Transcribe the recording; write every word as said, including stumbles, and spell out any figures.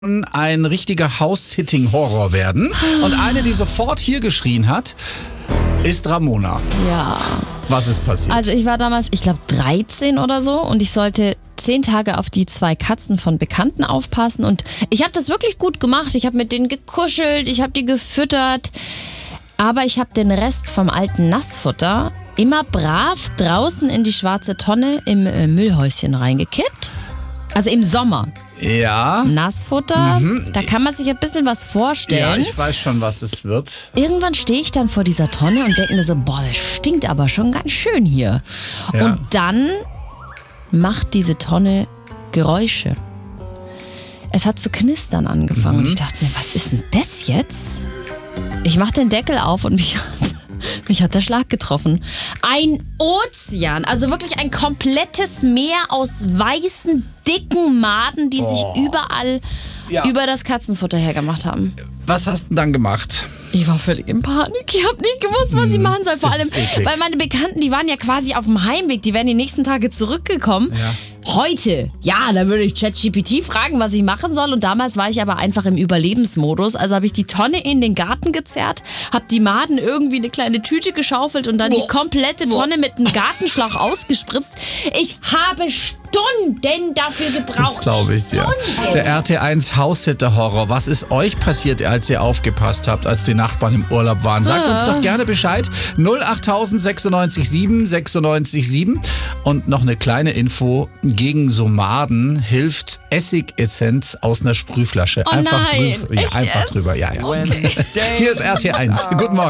ein richtiger House-Sitting-Horror werden. Und eine, die sofort hier geschrien hat, ist Ramona. Ja. Was ist passiert? Also ich war damals, ich glaube dreizehn oder so, und ich sollte zehn Tage auf die zwei Katzen von Bekannten aufpassen, und ich habe das wirklich gut gemacht. Ich habe mit denen gekuschelt, ich habe die gefüttert, aber ich habe den Rest vom alten Nassfutter immer brav draußen in die schwarze Tonne im äh, Müllhäuschen reingekippt. Also im Sommer. Ja. Nassfutter, mhm. Da kann man sich ein bisschen was vorstellen. Ja, ich weiß schon, was es wird. Irgendwann stehe ich dann vor dieser Tonne und denke mir so, boah, das stinkt aber schon ganz schön hier. Ja. Und dann macht diese Tonne Geräusche. Es hat zu knistern angefangen. Mhm. Und ich dachte mir, was ist denn das jetzt? Ich mache den Deckel auf und mich hat, mich hat der Schlag getroffen. Ein Ozean, also wirklich ein komplettes Meer aus weißen, dicken Maden, die Oh. sich überall Ja. über das Katzenfutter hergemacht haben. Was hast du denn dann gemacht? Ich war völlig in Panik. Ich habe nicht gewusst, was ich machen soll. Vor das allem, ist eklig. weil meine Bekannten, die waren ja quasi auf dem Heimweg. Die wären die nächsten Tage zurückgekommen. Ja. Heute, ja, da würde ich ChatGPT fragen, was ich machen soll. Und damals war ich aber einfach im Überlebensmodus. Also habe ich die Tonne in den Garten gezerrt, habe die Maden irgendwie in eine kleine Tüte geschaufelt und dann die komplette Tonne mit einem Gartenschlauch ausgespritzt. Ich habe Stunden dafür gebraucht. Das glaube ich dir. Stunden. Der R T eins House-Sitter-Horror. Was ist euch passiert, als ihr aufgepasst habt, als die Nachbarn im Urlaub waren? Sagt uns doch gerne Bescheid. null acht sechsundneunzig sieben sechsundneunzig sieben. Und noch eine kleine Info. Gegen so Maden hilft Essigessenz aus einer Sprühflasche. Oh einfach nein, drüber. Ja, echt einfach jetzt? drüber. Ja, ja. Okay. Hier ist R T eins. Guten Morgen.